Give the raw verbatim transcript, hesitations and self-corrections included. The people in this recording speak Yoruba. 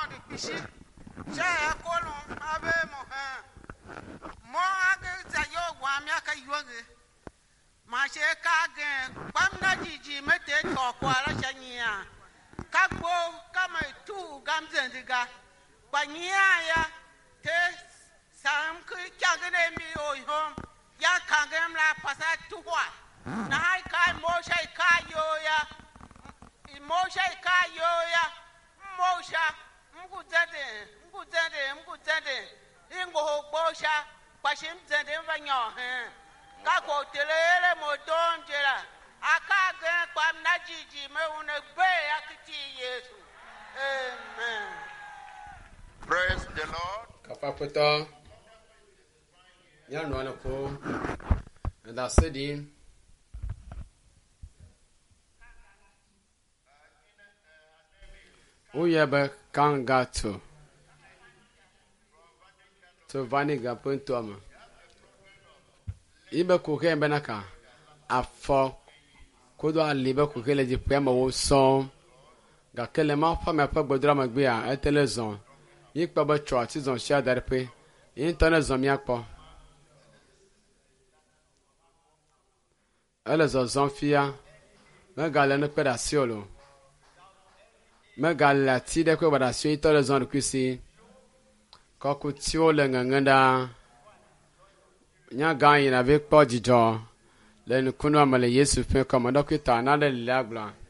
de pichi. J'ai un colon avec mon hein. Moi, je suis un homme qui est un Mache kage kwamna jiji mete toko ala chanyia kakbo kama tu gamzendiga kwanyia ya te sam ku chagene mi oyhom ya kagem la pasa tuwa na hai kai mosha kai yo ya mosha kai yo ya mosha mkuzende mkuzende mkuzende ingo bosha kwashim zende vanyo he kako telele modonjela akage kwa mnajiji me unegbe akiti Yesu. Amen. Praise the Lord. Kapapoto Yano Anako and I said in Uyaba Kangato to Vaniga Puntuama. Ibe kuke benaka afọ kodo alibe kuke le di pema wo son ga kele ma fa me pa gbodra ma gbe a telezon yi pa ba tro ati zon sha dar pe internet zon mi apo ele zo zon fia me ga le no pedasiolo me ga la ti de ko badasio internet zon ku si ko ku ti o le nganga nya gan yin avec pas du genre le nous connaissons le Yesu fait comme docteur na le lagla